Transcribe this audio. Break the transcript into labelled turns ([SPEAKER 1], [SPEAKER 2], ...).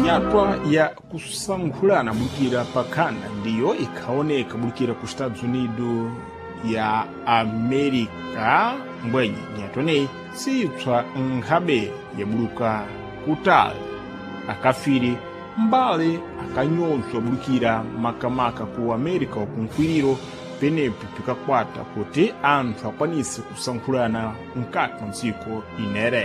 [SPEAKER 1] nyatwa ya kusankhulana bukira pakhanda ndiyo ikhaoneka bukira ku Estados Unidos ya Amerika mbwenye nyatwaneyi siyipswa nkhabe yabuluka kutali akafiri mbale akanyozwa bulukira makamaka ku Amerika wakunkwiriro penepi pikakwata kuti anthu akwanise kusankhulana mkati mwa dziko inere.